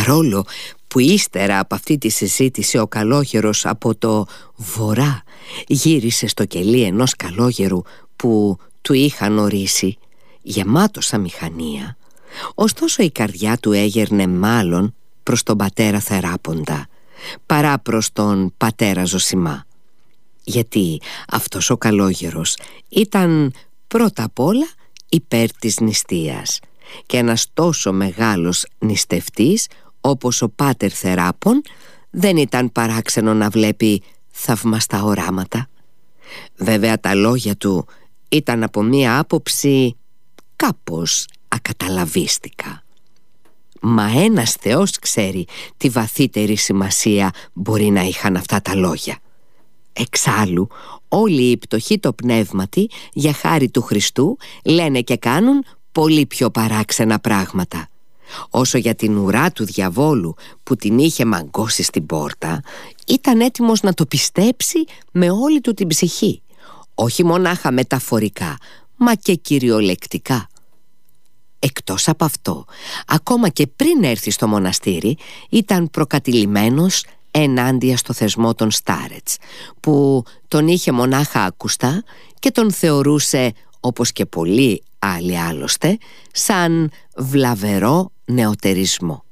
παρόλο που ύστερα από αυτή τη συζήτηση ο καλόγερος από το βορρά γύρισε στο κελί ενός καλόγερου που του είχαν ορίσει, γεμάτος αμηχανία, ωστόσο η καρδιά του έγερνε μάλλον προς τον πατέρα Θεράποντα παρά προς τον πατέρα Ζωσιμά, γιατί αυτός ο καλόγερος ήταν πρώτα απ' όλα υπέρ της νηστείας, και ένας τόσο μεγάλος νηστευτής όπως ο πάτερ Θεράπων δεν ήταν παράξενο να βλέπει θαυμαστά οράματα. Βέβαια τα λόγια του ήταν από μία άποψη κάπως ακαταλαβίστικα. Μα ένας Θεός ξέρει τι βαθύτερη σημασία μπορεί να είχαν αυτά τα λόγια. Εξάλλου όλοι οι πτωχοί το πνεύματι για χάρη του Χριστού λένε και κάνουν πολύ πιο παράξενα πράγματα. Όσο για την ουρά του διαβόλου που την είχε μαγκώσει στην πόρτα, ήταν έτοιμος να το πιστέψει με όλη του την ψυχή, όχι μονάχα μεταφορικά, μα και κυριολεκτικά. Εκτός από αυτό, ακόμα και πριν έρθει στο μοναστήρι, ήταν προκατηλημένος ενάντια στο θεσμό των Στάρετς, που τον είχε μονάχα ακουστά και τον θεωρούσε, όπως και πολλοί άλλοι άλλωστε, σαν βλαβερό νεωτερισμό.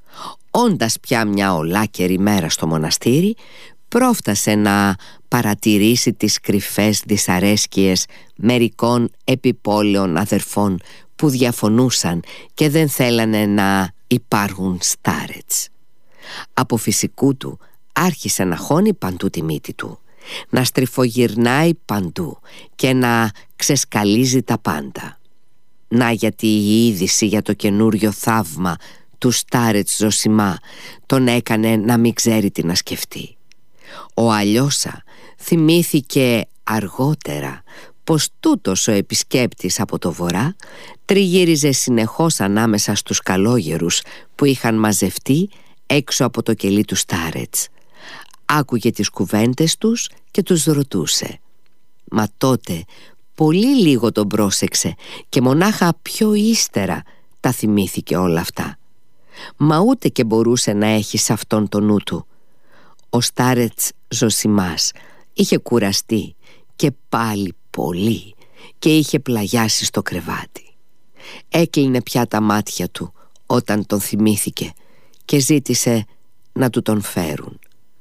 Όντας πια μια ολάκερη μέρα στο μοναστήρι, πρόφτασε να παρατηρήσει τις κρυφές δυσαρέσκειες μερικών επιπόλαιων αδερφών που διαφωνούσαν και δεν θέλανε να υπάρχουν Στάρετς. Από φυσικού του άρχισε να χώνει παντού τη μύτη του, να στριφογυρνάει παντού και να ξεσκαλίζει τα πάντα. Να γιατί η είδηση για το καινούριο θαύμα του Στάρετς Ζωσιμά τον έκανε να μην ξέρει τι να σκεφτεί. Ο Αλιώσα θυμήθηκε αργότερα πως τούτος ο επισκέπτης από το βορρά τριγύριζε συνεχώς ανάμεσα στους καλόγερους που είχαν μαζευτεί έξω από το κελί του Στάρετς. Άκουγε τις κουβέντες τους και τους ρωτούσε. Μα τότε πολύ λίγο τον πρόσεξε και μονάχα πιο ύστερα τα θυμήθηκε όλα αυτά. Μα ούτε και μπορούσε να έχει σε αυτόν το νου του. Ο Στάρετς Ζωσιμάς είχε κουραστεί και πάλι πολύ και είχε πλαγιάσει στο κρεβάτι. Έκλεινε πια τα μάτια του όταν τον θυμήθηκε και ζήτησε να του τον φέρουν.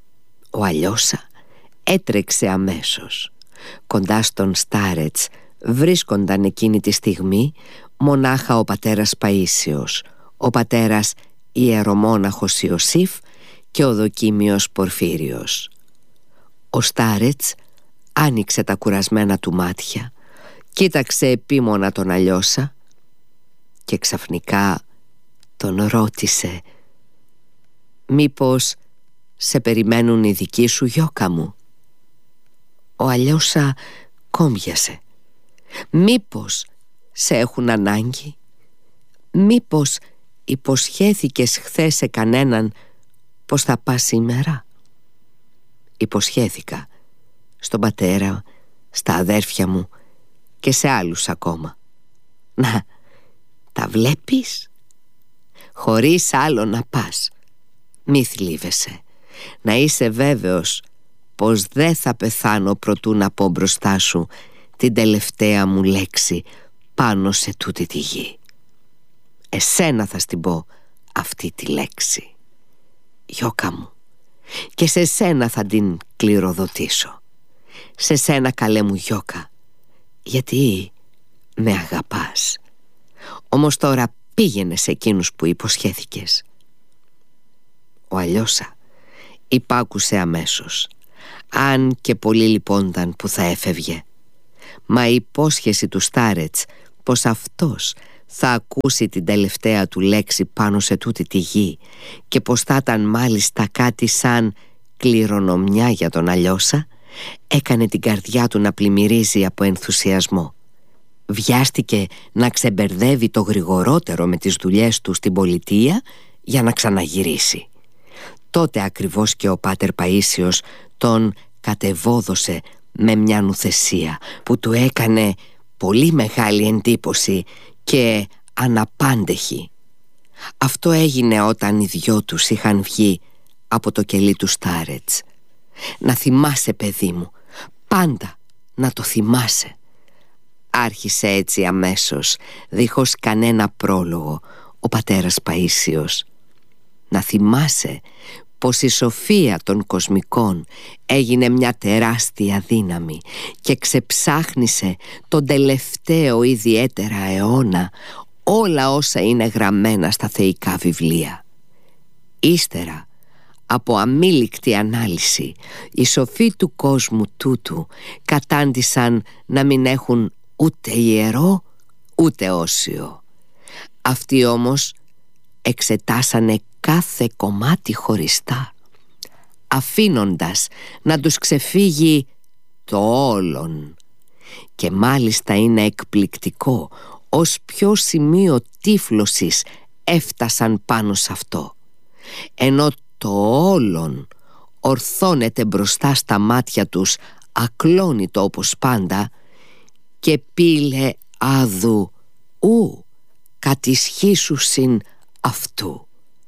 Ο Αλιώσα έτρεξε αμέσως. Κοντά στον Στάρετς βρίσκονταν εκείνη τη στιγμή μονάχα ο πατέρας Παΐσιος, ο πατέρας ιερομόναχος Ιωσήφ και ο δοκίμιος Πορφύριος. Ο Στάρετς άνοιξε τα κουρασμένα του μάτια, κοίταξε επίμονα τον Αλιώσα και ξαφνικά τον ρώτησε: «Μήπως σε περιμένουν οι δικοί σου, γιώκα μου?» Ο Αλιώσα κόμπιασε. «Μήπως σε έχουν ανάγκη? Μήπως υποσχέθηκες χθες σε κανέναν πως θα πας σήμερα?» «Υποσχέθηκα στον πατέρα, στα αδέρφια μου και σε άλλους ακόμα». «Να, τα βλέπεις? Χωρίς άλλο να πας. Μη θλίβεσαι. Να είσαι βέβαιος πως δεν θα πεθάνω προτού να πω μπροστά σου την τελευταία μου λέξη πάνω σε τούτη τη γη. Εσένα θα στην πω αυτή τη λέξη, γιώκα μου, και σε σένα θα την κληροδοτήσω. Σε σένα, καλέ μου γιώκα, γιατί με αγαπάς. Όμως τώρα πήγαινε σε εκείνους που υποσχέθηκες». Ο Αλιώσα υπάκουσε αμέσως, αν και πολύ λυπόνταν που θα έφευγε. Μα η υπόσχεση του Στάρετς πως αυτός θα ακούσει την τελευταία του λέξη πάνω σε τούτη τη γη και πως θα ήταν μάλιστα κάτι σαν κληρονομιά για τον Αλιώσα, έκανε την καρδιά του να πλημμυρίζει από ενθουσιασμό. Βιάστηκε να ξεμπερδεύει το γρηγορότερο με τις δουλειές του στην πολιτεία για να ξαναγυρίσει. Τότε ακριβώς και ο πάτερ Παΐσιος τον κατεβόδωσε με μια νουθεσία που του έκανε πολύ μεγάλη εντύπωση και αναπάντεχη. Αυτό έγινε όταν οι δυο τους είχαν βγει από το κελί του Στάρετς. «Να θυμάσαι, παιδί μου, πάντα να το θυμάσαι», άρχισε έτσι αμέσως, δίχως κανένα πρόλογο, ο πατέρας Παΐσιος. «Να θυμάσαι πως η σοφία των κοσμικών έγινε μια τεράστια δύναμη και ξεψάχνισε τον τελευταίο ιδιαίτερα αιώνα όλα όσα είναι γραμμένα στα θεϊκά βιβλία. Ύστερα, από αμήλικτη ανάλυση, οι σοφοί του κόσμου τούτου κατάντησαν να μην έχουν ούτε ιερό ούτε όσιο. Αυτοί όμως εξετάσανε κάθε κομμάτι χωριστά, αφήνοντας να τους ξεφύγει το όλον. Και μάλιστα είναι εκπληκτικό ως ποιο σημείο τύφλωσης έφτασαν πάνω σε αυτό, ενώ το όλον ορθώνεται μπροστά στα μάτια τους ακλόνητο όπως πάντα, και πήλε άδου ου κατισχύσουσιν αυτού.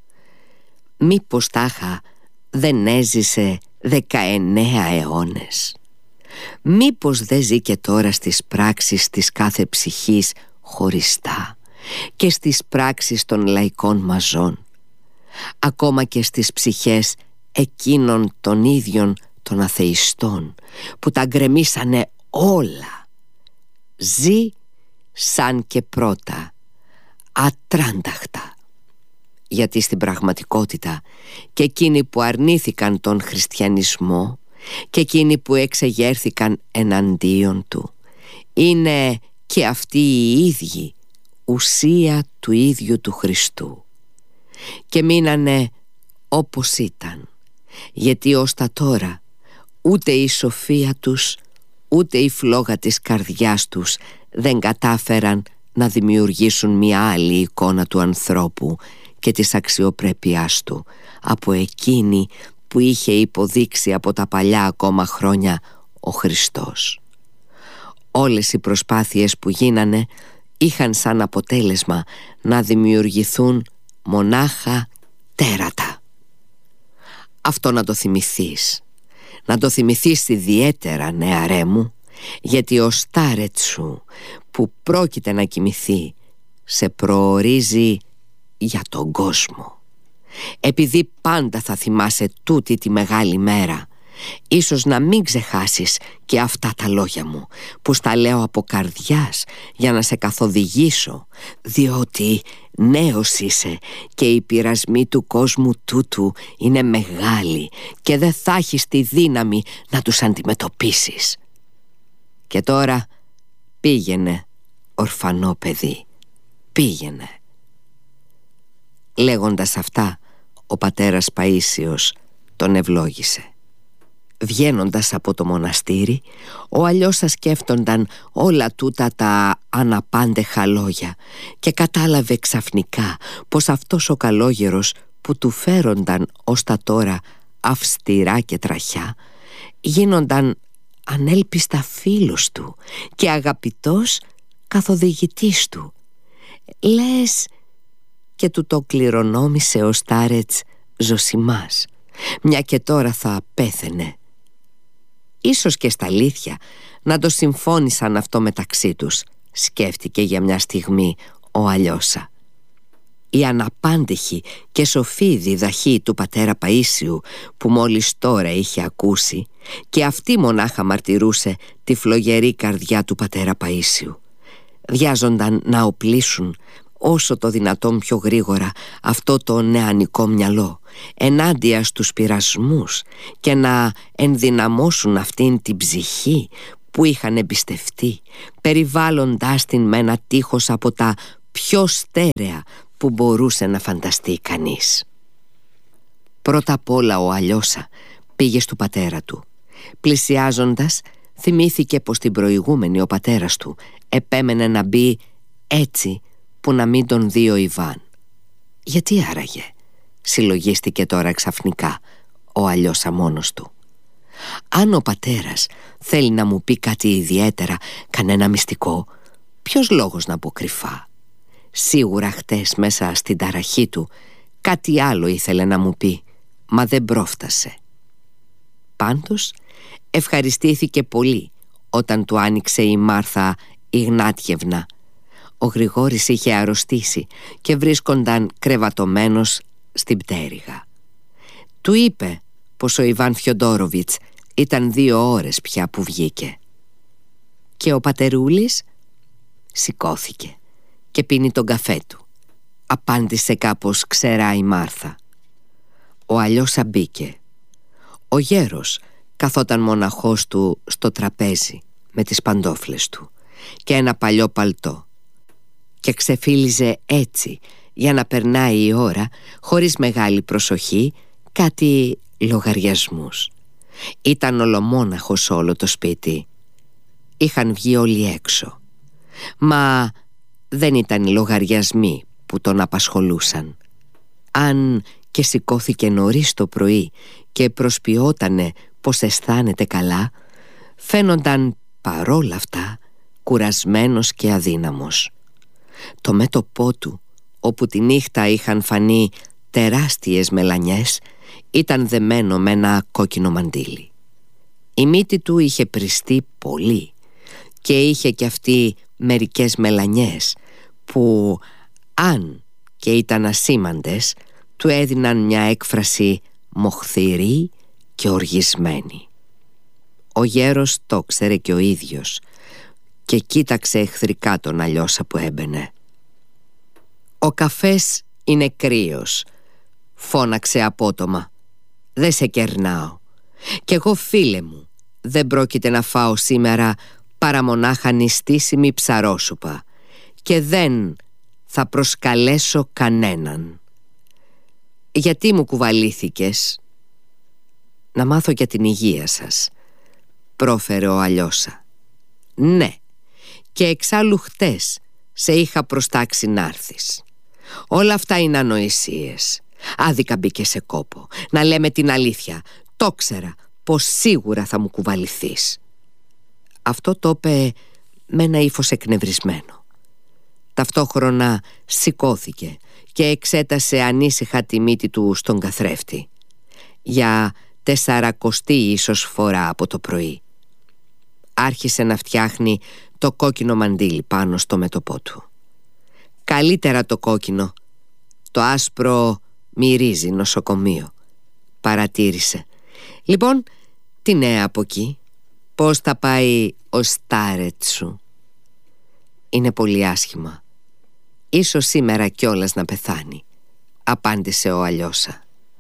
Μήπως τάχα δεν έζησε 19 αιώνες? Μήπως δεν ζει και τώρα στις πράξεις της κάθε ψυχής χωριστά και στις πράξεις των λαϊκών μαζών, ακόμα και στις ψυχές εκείνων των ίδιων των αθεϊστών που τα γκρεμίσανε όλα? Ζει σαν και πρώτα, ατράνταχτα. Γιατί στην πραγματικότητα και εκείνοι που αρνήθηκαν τον χριστιανισμό και εκείνοι που εξεγέρθηκαν εναντίον του είναι και αυτοί οι ίδιοι ουσία του ίδιου του Χριστού, και μείνανε όπως ήταν, γιατί ως τα τώρα ούτε η σοφία τους ούτε η φλόγα της καρδιάς τους δεν κατάφεραν να δημιουργήσουν μια άλλη εικόνα του ανθρώπου και της αξιοπρέπειάς του από εκείνη που είχε υποδείξει από τα παλιά ακόμα χρόνια ο Χριστός. Όλες οι προσπάθειες που γίνανε είχαν σαν αποτέλεσμα να δημιουργηθούν μονάχα τέρατα. Αυτό να το θυμηθείς. Να το θυμηθείς ιδιαίτερα, νεαρέ μου, γιατί ο Στάρετς σου που πρόκειται να κοιμηθεί σε προορίζει για τον κόσμο. Επειδή πάντα θα θυμάσαι τούτη τη μεγάλη μέρα, ίσως να μην ξεχάσεις και αυτά τα λόγια μου που στα λέω από καρδιάς για να σε καθοδηγήσω, διότι νέος είσαι και οι πειρασμοί του κόσμου τούτου είναι μεγάλοι και δεν θα έχεις τη δύναμη να τους αντιμετωπίσεις. Και τώρα πήγαινε, ορφανό παιδί, πήγαινε». Λέγοντας αυτά, ο πατέρας Παΐσιος τον ευλόγησε. Βγαίνοντας από το μοναστήρι, ο Αλλιώσα σκέφτονταν όλα τούτα τα αναπάντεχα λόγια και κατάλαβε ξαφνικά πως αυτός ο καλόγερος που του φέρονταν ως τα τώρα αυστηρά και τραχιά γίνονταν ανέλπιστα φίλος του και αγαπητός καθοδηγητής του. Λες και του το κληρονόμησε ο Στάρετς Ζωσιμάς, μια και τώρα θα πέθαινε. Ίσως και στα αλήθεια να το συμφώνησαν αυτό μεταξύ τους, σκέφτηκε για μια στιγμή ο Αλλιώσα. Η αναπάντεχη και σοφή διδαχή του πατέρα Παΐσιου που μόλις τώρα είχε ακούσει, και αυτή μονάχα μαρτυρούσε τη φλογερή καρδιά του πατέρα Παΐσιου. Βιάζονταν να οπλίσουν όσο το δυνατόν πιο γρήγορα αυτό το νεανικό μυαλό ενάντια στους πειρασμούς και να ενδυναμώσουν αυτήν την ψυχή που είχαν εμπιστευτεί, περιβάλλοντάς την με ένα τείχος από τα πιο στέρεα που μπορούσε να φανταστεί κανείς. Πρώτα απ' όλα ο Αλλιώσα πήγε στου πατέρα του. Πλησιάζοντας, θυμήθηκε πως την προηγούμενη ο πατέρας του επέμενε να μπει έτσι που να μην τον δει ο Ιβάν. Γιατί άραγε, συλλογίστηκε τώρα ξαφνικά ο Αλλιώσα μόνος του. Αν ο πατέρας θέλει να μου πει κάτι ιδιαίτερα, κανένα μυστικό, ποιος λόγος να πω κρυφά? Σίγουρα χτες μέσα στην ταραχή του κάτι άλλο ήθελε να μου πει, μα δεν πρόφτασε. Πάντως ευχαριστήθηκε πολύ όταν του άνοιξε η Μάρθα Ιγνάτιευνα. Ο Γρηγόρης είχε αρρωστήσει και βρίσκονταν κρεβατωμένος στην πτέρυγα. Του είπε πως ο Ιβάν Φιοντόροβιτς ήταν 2 ώρες πια που βγήκε. Και ο πατερούλης σηκώθηκε και πίνει τον καφέ του, απάντησε κάπως ξερά η Μάρθα. Ο Αλιώσα μπήκε. Ο γέρος καθόταν μοναχός του στο τραπέζι με τις παντόφλες του και ένα παλιό παλτό και ξεφύλιζε έτσι για να περνάει η ώρα χωρίς μεγάλη προσοχή κάτι λογαριασμούς. Ήταν ολομόναχος όλο το σπίτι. Είχαν βγει όλοι έξω. Μα δεν ήταν οι λογαριασμοί που τον απασχολούσαν. Αν και σηκώθηκε νωρίς το πρωί και προσποιότανε πως αισθάνεται καλά, φαίνονταν παρόλα αυτά κουρασμένος και αδύναμος. Το μέτωπό του, όπου τη νύχτα είχαν φανεί τεράστιες μελανιές, ήταν δεμένο με ένα κόκκινο μαντίλι. Η μύτη του είχε πριστεί πολύ και είχε κι αυτή μερικές μελανιές που, αν και ήταν ασήμαντες, του έδιναν μια έκφραση μοχθηρή και οργισμένη. Ο γέρος το ξέρε και ο ίδιος και κοίταξε εχθρικά τον Αλιώσα που έμπαινε. «Ο καφές είναι κρύος», φώναξε απότομα. «Δεν σε κερνάω. Κι εγώ, φίλε μου, δεν πρόκειται να φάω σήμερα παρά μονάχα νηστίσιμη ψαρόσουπα και δεν θα προσκαλέσω κανέναν». «Γιατί μου κουβαλήθηκες?» «Να μάθω για την υγεία σας», πρόφερε ο Αλιώσα. «Ναι, και εξάλλου χτες σε είχα προστάξει να έρθεις. Όλα αυτά είναι ανοησίες. Άδικα μπήκε σε κόπο. Να λέμε την αλήθεια. Το ξέρα πως σίγουρα θα μου κουβαληθείς». Αυτό το είπε με ένα ύφος εκνευρισμένο. Ταυτόχρονα σηκώθηκε και εξέτασε ανήσυχα τη μύτη του στον καθρέφτη. Για 40η ίσως φορά από το πρωί. Άρχισε να φτιάχνει το κόκκινο μαντίλι πάνω στο μέτωπό του. «Καλύτερα το κόκκινο. Το άσπρο μυρίζει νοσοκομείο», παρατήρησε. «Λοιπόν, τι νέα από εκεί? Πώς θα πάει ο Στάρετ σου?» «Είναι πολύ άσχημα. Ίσως σήμερα κιόλας να πεθάνει», απάντησε ο Αλιώσα.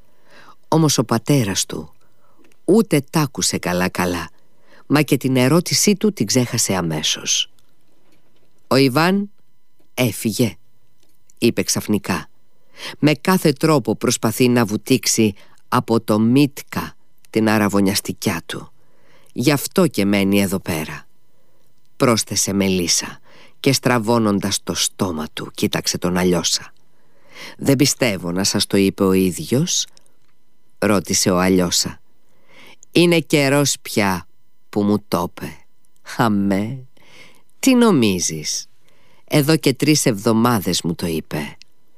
Όμως ο πατέρας του ούτε τ' άκουσε καλά, μα και την ερώτησή του την ξέχασε αμέσως. «Ο Ιβάν έφυγε», είπε ξαφνικά. «Με κάθε τρόπο προσπαθεί να βουτήξει από το Μίτκα την αραβωνιαστικιά του. Γι' αυτό και μένει εδώ πέρα», πρόσθεσε Μελίσσα και στραβώνοντας το στόμα του κοίταξε τον Αλιώσα. «Δεν πιστεύω να σας το είπε ο ίδιος», ρώτησε ο Αλιώσα. «Είναι καιρός πια που μου το είπε». «Αμέ, τι νομίζεις? Εδώ και 3 εβδομάδες μου το είπε.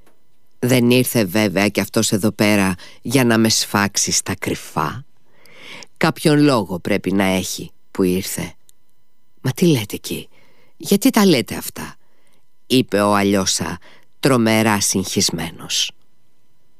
Δεν ήρθε βέβαια κι αυτός εδώ πέρα για να με σφάξει στα κρυφά? Κάποιον λόγο πρέπει να έχει που ήρθε». «Μα τι λέτε εκεί? Γιατί τα λέτε αυτά?» είπε ο Αλιώσα τρομερά συγχυσμένος.